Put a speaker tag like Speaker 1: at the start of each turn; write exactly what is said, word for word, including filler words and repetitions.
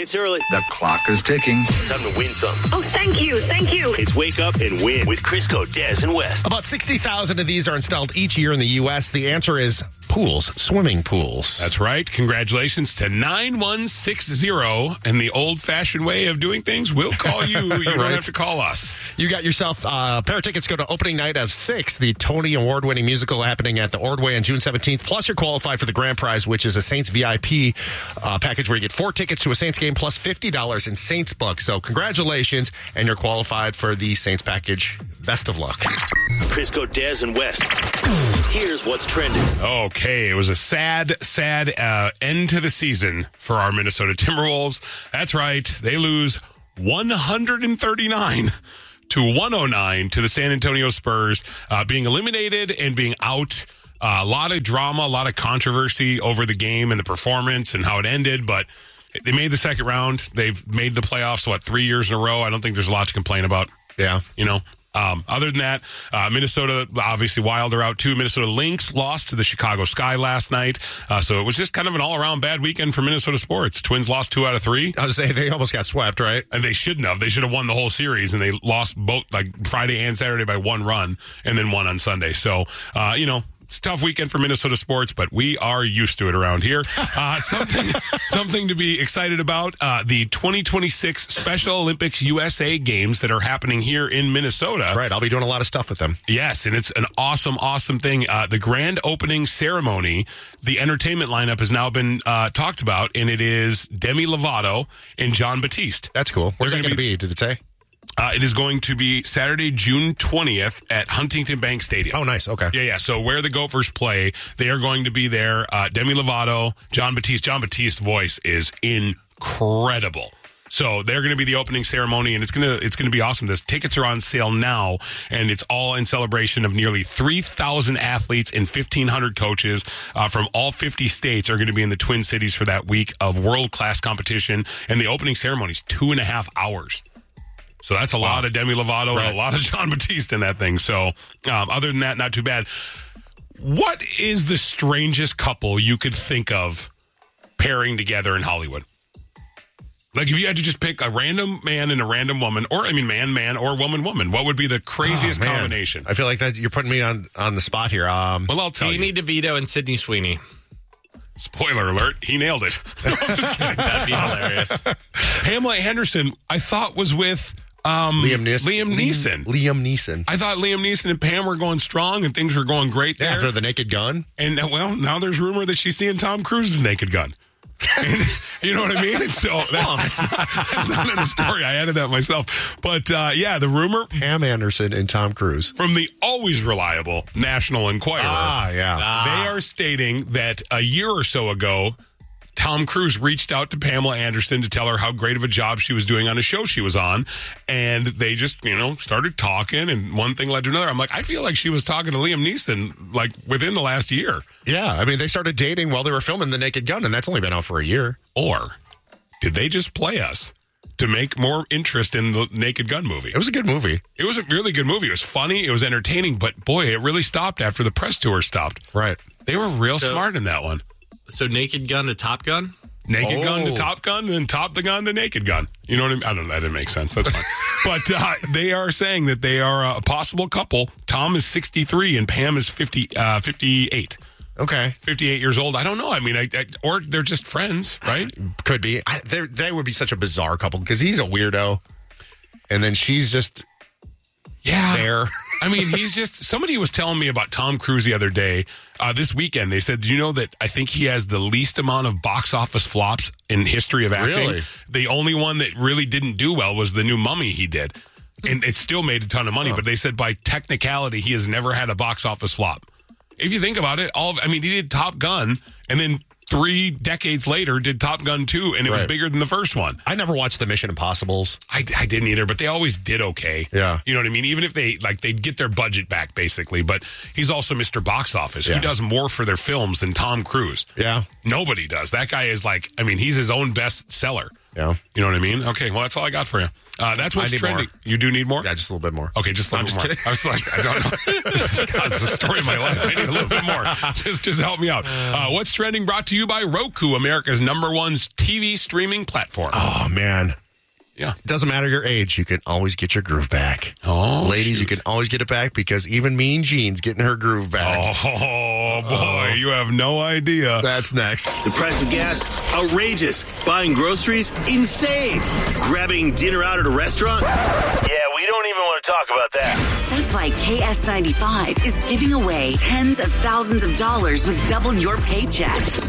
Speaker 1: It's early.
Speaker 2: The clock is ticking.
Speaker 1: Time to win some.
Speaker 3: Oh, thank you. Thank you.
Speaker 1: It's Wake Up and Win with Crisco, Des, and West.
Speaker 4: About sixty thousand of these are installed each year in the U S. The answer is pools, swimming pools.
Speaker 5: That's right. Congratulations to nine one six zero. And the old-fashioned way of doing things, we'll call you. You don't
Speaker 4: Right.
Speaker 5: have to call us.
Speaker 4: You got yourself uh, a pair of tickets. Go to opening night of Six, the Tony Award-winning musical happening at the Ordway on June seventeenth. Plus, you're qualified for the grand prize, which is a Saints V I P uh, package where you get four tickets to a Saints game plus fifty dollars in Saints bucks. So congratulations, and you're qualified for the Saints package. Best of luck.
Speaker 1: Crisco, Des, and West. Here's what's trending.
Speaker 5: Okay, it was a sad, sad uh, end to the season for our Minnesota Timberwolves. That's right. They lose one thirty-nine to one oh nine to the San Antonio Spurs, uh, being eliminated and being out. Uh, a lot of drama, a lot of controversy over the game and the performance and how it ended, but they made the second round. They've made the playoffs, what, three years in a row? I don't think there's a lot to complain about.
Speaker 4: Yeah.
Speaker 5: You know? Um, other than that, uh, Minnesota, obviously Wild are out too. Minnesota Lynx lost to the Chicago Sky last night. Uh, so it was just kind of an all-around bad weekend for Minnesota sports. Twins lost two out of three.
Speaker 4: I was saying they almost got swept, right?
Speaker 5: And they shouldn't have. They should have won the whole series, and they lost both, like Friday and Saturday by one run, and then won on Sunday. So, uh, you know, it's a tough weekend for Minnesota sports, but we are used to it around here. Uh, something something to be excited about, uh, the twenty twenty-six Special Olympics U S A Games that are happening here in Minnesota.
Speaker 4: That's right. I'll be doing a lot of stuff with them.
Speaker 5: Yes, and it's an awesome, awesome thing. Uh, the grand opening ceremony, the entertainment lineup has now been uh, talked about, and it is Demi Lovato and Jon Batiste.
Speaker 4: That's cool. Where's
Speaker 5: They're
Speaker 4: that going to be? Did it say?
Speaker 5: Uh, it is going to be Saturday, June twentieth at Huntington Bank Stadium.
Speaker 4: Oh, nice. Okay.
Speaker 5: Yeah, yeah. So where the Gophers play, they are going to be there. Uh, Demi Lovato, Jon Batiste. Jon Batiste's voice is incredible. So they're going to be the opening ceremony, and it's going to it's going to be awesome. The tickets are on sale now, and it's all in celebration of nearly three thousand athletes and fifteen hundred coaches uh, from all fifty states are going to be in the Twin Cities for that week of world-class competition, and the opening ceremony is two and a half hours. So that's a lot of Demi Lovato
Speaker 4: Right.
Speaker 5: and a lot of Jon Batiste in that thing. So um, other than that, not too bad. What is the strangest couple you could think of pairing together in Hollywood? Like if you had to just pick a random man and a random woman, or I mean man, man, or woman, woman, what would be the craziest
Speaker 4: Oh, man.
Speaker 5: combination?
Speaker 4: I feel like that you're putting me on, on the spot here. Um,
Speaker 5: Well, I'll tell
Speaker 6: Danny
Speaker 5: you.
Speaker 6: DeVito and Sydney Sweeney.
Speaker 5: Spoiler alert, he nailed it. No, I'm just kidding.
Speaker 6: That'd be hilarious.
Speaker 5: Pamela Anderson, I thought was with um,
Speaker 4: Liam Neeson.
Speaker 5: Liam Neeson.
Speaker 4: Liam Neeson.
Speaker 5: I thought Liam Neeson and Pam were going strong and things were going great there.
Speaker 4: After the Naked Gun.
Speaker 5: And uh, well, now there's rumor that she's seeing Tom Cruise's Naked Gun. And, you know what I mean? And so that's, that's, not, that's not in the story. I added that myself. But uh, yeah, the rumor
Speaker 4: Pam Anderson and Tom Cruise.
Speaker 5: from the always reliable National Enquirer.
Speaker 4: Ah, yeah.
Speaker 5: They are stating that a year or so ago, Tom Cruise reached out to Pamela Anderson to tell her how great of a job she was doing on a show she was on. And they just, you know, started talking, and one thing led to another. I'm like, I feel like she was talking to Liam Neeson, like, within the last year.
Speaker 4: Yeah. I mean, they started dating while they were filming The Naked Gun, and that's only been out for a year.
Speaker 5: Or did they just play us to make more interest in the Naked Gun movie?
Speaker 4: It was a good movie.
Speaker 5: It was a really good movie. It was funny. It was entertaining. But, boy, it really stopped after the press tour stopped.
Speaker 4: Right.
Speaker 5: They were real
Speaker 6: So-
Speaker 5: smart in that one.
Speaker 6: So Naked Gun to Top Gun?
Speaker 5: Naked
Speaker 4: Oh.
Speaker 5: Gun to Top Gun, and then Top the Gun to Naked Gun. You know what I mean? I don't know. That didn't make sense. That's fine. But uh, they are saying that they are a possible couple. Tom is sixty-three and Pam is fifty, uh, fifty-eight.
Speaker 4: Okay.
Speaker 5: fifty-eight years old. I don't know. I mean, I, I, or they're just friends, right?
Speaker 4: Could be. I, they they would be such a bizarre couple because he's a weirdo, and then she's just
Speaker 5: Yeah.
Speaker 4: there.
Speaker 5: I mean, he's just, somebody was telling me about Tom Cruise the other day, uh, this weekend. They said, do you know that I think he has the least amount of box office flops in history of acting?
Speaker 4: Really?
Speaker 5: The only one that really didn't do well was the new Mummy he did. And it still made a ton of money,
Speaker 4: Oh.
Speaker 5: but they said by technicality, he has never had a box office flop. If you think about it, all of, I mean, he did Top Gun, and then three decades later did Top Gun two, and it was
Speaker 4: Right.
Speaker 5: bigger than the first one.
Speaker 4: I never watched the Mission Impossibles.
Speaker 5: I, I didn't either, but they always did okay.
Speaker 4: Yeah.
Speaker 5: You know what I mean? Even if they, like, they'd get their budget back, basically. But he's also Mister Box Office.
Speaker 4: Yeah.
Speaker 5: Who does more for their films than Tom Cruise?
Speaker 4: Yeah.
Speaker 5: Nobody does. That guy is like, I mean, he's his own best seller.
Speaker 4: Yeah.
Speaker 5: You know what I mean? Okay, well, that's all I got for you. Uh, that's what's
Speaker 4: I need
Speaker 5: trending.
Speaker 4: more.
Speaker 5: You do need more?
Speaker 4: Yeah, just a little bit more.
Speaker 5: Okay, just a
Speaker 4: I'm
Speaker 5: little
Speaker 4: just
Speaker 5: bit more.
Speaker 4: kidding.
Speaker 5: I was like, I don't know. This is, God, this is the story of my life. I need a little bit more. Just, just help me out. Uh, what's trending? Brought to you by Roku, America's number one T V streaming platform.
Speaker 4: Oh, man.
Speaker 5: Yeah.
Speaker 4: It doesn't matter your age. You can always get your groove back.
Speaker 5: Oh,
Speaker 4: Ladies,
Speaker 5: shoot.
Speaker 4: you can always get it back because even Mean Gene's getting her groove back.
Speaker 5: Oh, boy. You have no idea.
Speaker 4: That's next.
Speaker 1: The price of gas, outrageous. Buying groceries, insane. Grabbing dinner out at a restaurant? Yeah, we don't even want to talk about that.
Speaker 2: That's why K S ninety-five is giving away tens of thousands of dollars with double your paycheck.